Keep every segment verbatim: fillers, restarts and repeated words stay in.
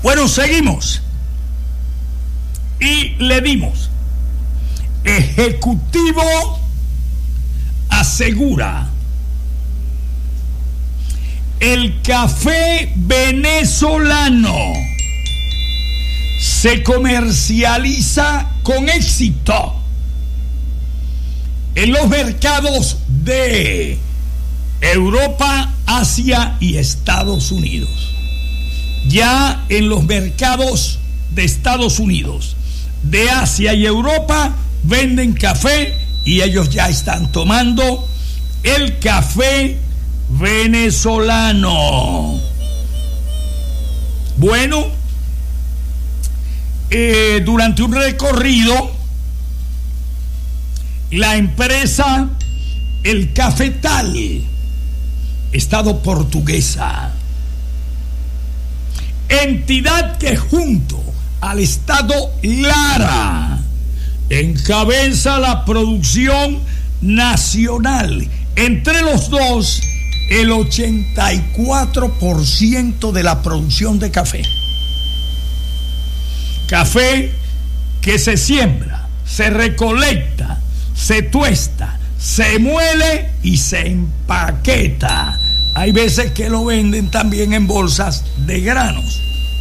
Bueno, seguimos. Y le dimos. Ejecutivo asegura: el café venezolano se comercializa con éxito en los mercados de Europa, Asia y Estados Unidos. Ya en los mercados de Estados Unidos, de Asia y Europa venden café y ellos ya están tomando el café venezolano. Bueno, eh, durante un recorrido, la empresa El Cafetal, Estado portuguesa, entidad que junto al Estado Lara encabeza la producción nacional, entre los dos el ochenta y cuatro por ciento de la producción de café. Café que se siembra, se recolecta, se tuesta, se muele y se empaqueta. Hay veces que lo venden también en bolsas de granos.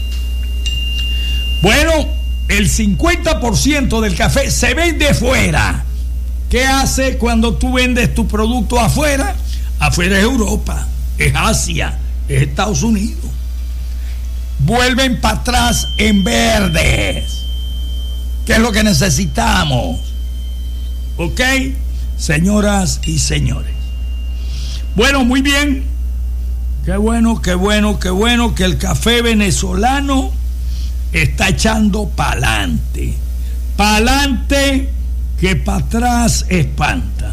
Bueno, el cincuenta por ciento del café se vende fuera. ¿Qué hace cuando tú vendes tu producto afuera? Afuera es Europa, es Asia, es Estados Unidos. Vuelven para atrás en verdes. ¿Qué es lo que necesitamos? ¿Ok? Señoras y señores. Bueno, muy bien. Qué bueno, qué bueno, qué bueno que el café venezolano está echando pa'lante. Pa'lante que para atrás espantan.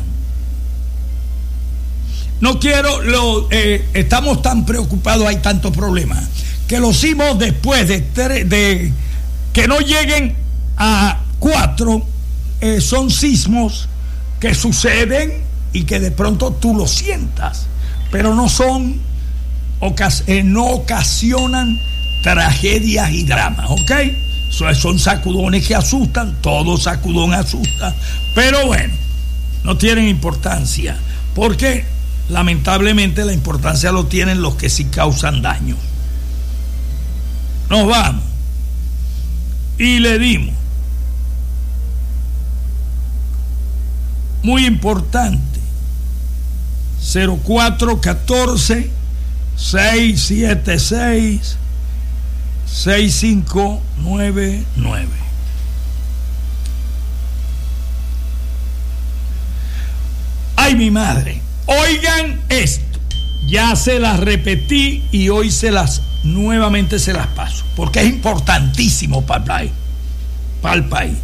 No quiero, lo, eh, estamos tan preocupados, hay tantos problemas, que los sismos después de, tre, de que no lleguen a cuatro, eh, son sismos que suceden y que de pronto tú lo sientas, pero no son, ocas, eh, no ocasionan tragedias y dramas, ¿ok? So, son sacudones que asustan, todo sacudón asusta, pero bueno, no tienen importancia, porque lamentablemente la importancia lo tienen los que sí causan daño. Nos vamos y le dimos. Muy importante, cero cuatro uno cuatro seis siete seis seis cinco nueve nueve. Ay, mi madre, oigan esto, ya se las repetí y hoy se las nuevamente se las paso, porque es importantísimo para el país, para el país.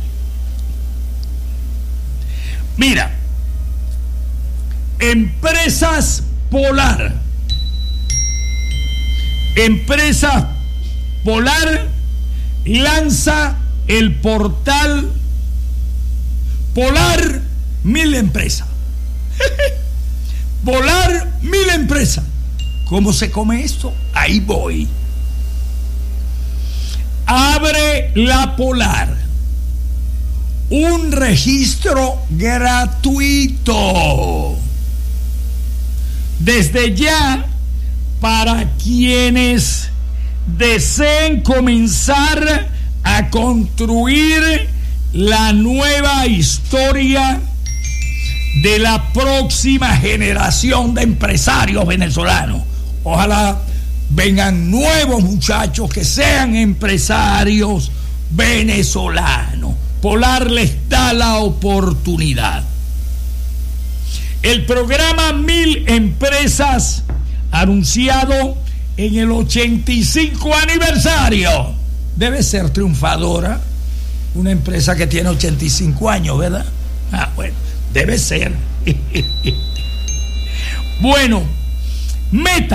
Mira, Empresas Polar, Empresas Polar lanza el portal Polar Mil Empresas. Polar Mil Empresas. ¿Cómo se come esto? Ahí voy. Abre la Polar un registro gratuito desde ya para quienes deseen comenzar a construir la nueva historia de la próxima generación de empresarios venezolanos. Ojalá vengan nuevos muchachos que sean empresarios venezolanos. Polar les da la oportunidad. El programa Mil Empresas, anunciado en el ochenta y cinco aniversario, debe ser triunfadora. Una empresa que tiene ochenta y cinco años, ¿verdad? Ah, bueno, debe ser. Bueno, Meta